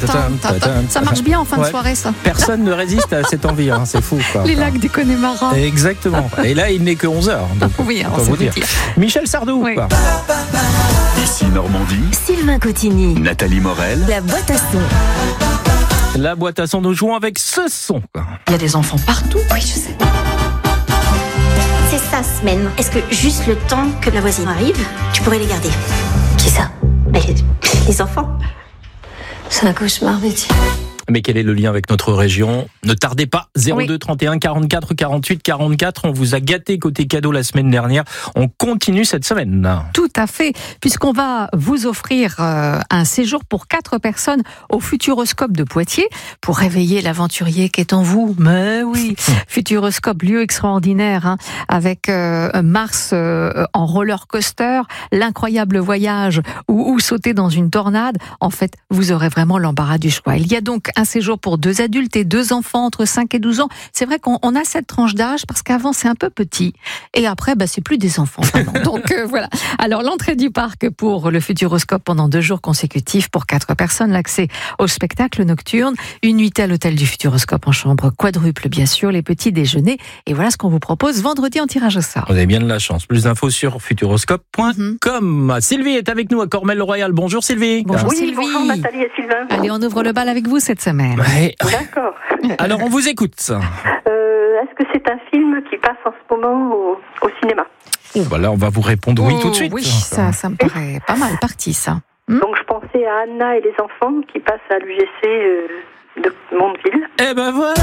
Ça marche bien en fin de soirée, ça. Personne ne résiste à cette envie, hein, c'est fou. Quoi. Les lacs des Connemara. Exactement. Et là, il n'est que 11h. Oui, alors c'est dire. Michel Sardou. Oui. Quoi. Ici Normandie. Sylvain Cotigny. Nathalie Morel. La boîte à son. La boîte à son, nous jouons avec ce son. Quoi. Il y a des enfants partout. Oui, je sais. C'est sa semaine. Est-ce que juste le temps que la voisine arrive, tu pourrais les garder? Qui ça? Les enfants. C'est un cauchemar, Betty. Mais quel est le lien avec notre région? Ne tardez pas, 02 31 44 48 44. On vous a gâté côté cadeau la semaine dernière. On continue cette semaine. Tout à fait, puisqu'on va vous offrir un séjour pour 4 personnes au Futuroscope de Poitiers pour réveiller l'aventurier qui est en vous. Mais oui, Futuroscope, lieu extraordinaire, hein, avec Mars en roller coaster, l'incroyable voyage ou sauter dans une tornade. En fait, vous aurez vraiment l'embarras du choix. Il y a donc un séjour pour 2 adultes et 2 enfants entre 5 et 12 ans. C'est vrai qu'on a cette tranche d'âge parce qu'avant c'est un peu petit et après c'est plus des enfants. Donc voilà. Alors l'entrée du parc pour le Futuroscope pendant 2 jours consécutifs pour 4 personnes, l'accès au spectacle nocturne, une nuitée à l'hôtel du Futuroscope en chambre quadruple bien sûr, les petits déjeuners et voilà ce qu'on vous propose vendredi en tirage au sort. Vous avez bien de la chance. Plus d'infos sur futuroscope.com. Sylvie est avec nous à Cormel-le-Royal. Bonjour Sylvie. Bonjour Oui, Sylvie. bonjour Nathalie et Sylvain. Allez, on ouvre le bal avec vous cette semaine. Ouais. D'accord. Alors on vous écoute. Est-ce que c'est un film qui passe en ce moment au cinéma? Là on va vous répondre oui tout de suite. Oui, ça me paraît pas mal parti ça. Donc je pensais à Anna et les enfants qui passent à l'UGC de Mondeville. Eh ben voilà.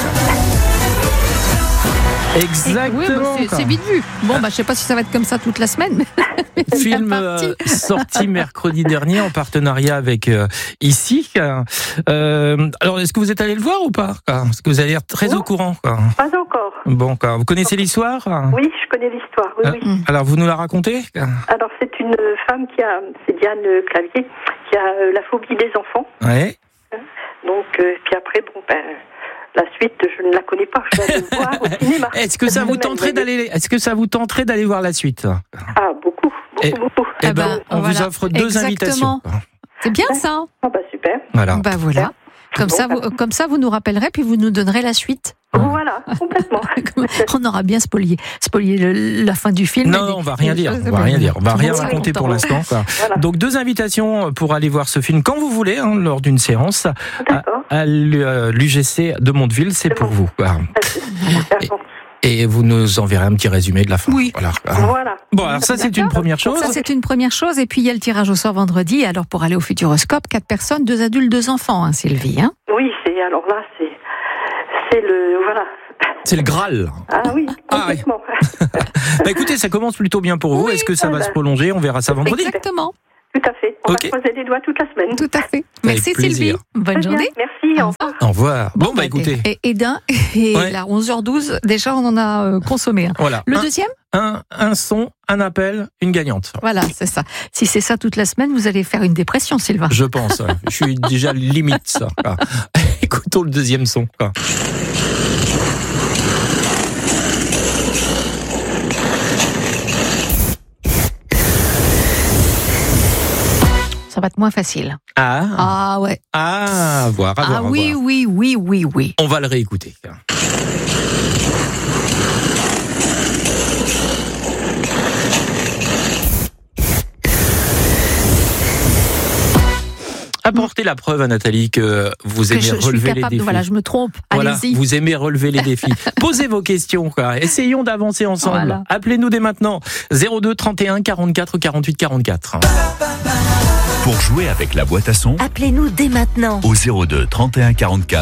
Exactement. Oui, c'est vite vu. Bon, je sais pas si ça va être comme ça toute la semaine. Mais film sorti mercredi dernier en partenariat avec Ici. Alors, est-ce que vous êtes allé le voir ou pas? Parce que vous avez l'air très au courant. Pas encore. Bon, vous connaissez l'histoire? Oui, je connais l'histoire. Oui. Alors, vous nous la racontez? Alors, c'est une femme c'est Diane Clavier, qui a la phobie des enfants. Ouais. Donc, puis après, la suite, je ne la connais pas. Je vais aller le voir au cinéma. Est-ce que ça vous tenterait d'aller voir la suite? Ah, beaucoup. On vous offre 2 invitations. C'est bien ça. Ah super. Voilà. Voilà. Comme ça, vous nous rappellerez puis vous nous donnerez la suite. Voilà, complètement. On aura bien spolié la fin du film. Non, on va rien dire. On va rien raconter pour l'instant. Voilà. Donc 2 invitations pour aller voir ce film quand vous voulez, lors d'une séance à l'UGC de Mondeville. C'est pour vous. Et vous nous enverrez un petit résumé de la fin. Oui. Voilà. Bon, alors ça, c'est une première chose. Ça, c'est une première chose. Et puis, il y a le tirage au sort vendredi. Alors, pour aller au Futuroscope, 4 personnes, 2 adultes, 2 enfants, Sylvie. Oui, alors là, c'est le... Voilà. C'est le Graal. Ah oui, complètement. Écoutez, ça commence plutôt bien pour vous. Est-ce que ça va se prolonger? On verra ça vendredi. Exactement. Tout à fait. On va croiser les doigts toute la semaine. Tout à fait. Merci Sylvie. Bonne journée. Merci, au revoir. Au revoir. Bon, écoutez. Et là, 11h12, déjà, on en a consommé. Voilà. Le deuxième? Un son, un appel, une gagnante. Voilà, c'est ça. Si c'est ça toute la semaine, vous allez faire une dépression, Sylvain. Je pense. Je suis déjà limite ça. Écoutons le deuxième son. Ça va être moins facile. Ah ouais. À voir. Oui. On va le réécouter. Apportez la preuve à Nathalie que vous aimez relever les défis. Voilà, je me trompe. Allez-y. Vous aimez relever les défis. Posez vos questions, Essayons d'avancer ensemble. Voilà. Appelez-nous dès maintenant. 02 31 44 48 44. Pour jouer avec la boîte à son, appelez-nous dès maintenant au 02 31 44